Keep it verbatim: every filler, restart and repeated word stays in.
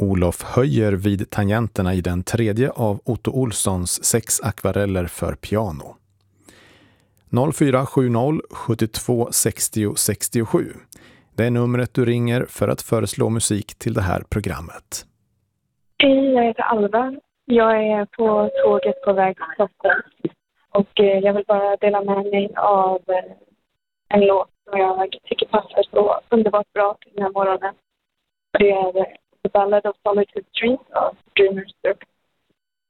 Olof höjer vid tangenterna i den tredje av Otto Olssons sex akvareller för piano. noll fyra sju noll sju två sex zero sex sju. Det är numret du ringer för att föreslå musik till det här programmet. Hej, jag heter Alva. Jag är på tåget på väg till Stockholm. Och jag vill bara dela med mig av en låt som jag tycker passar så underbart bra till den här morgonen. Det är The Ballad of Solitude Street av Dreamers Circle.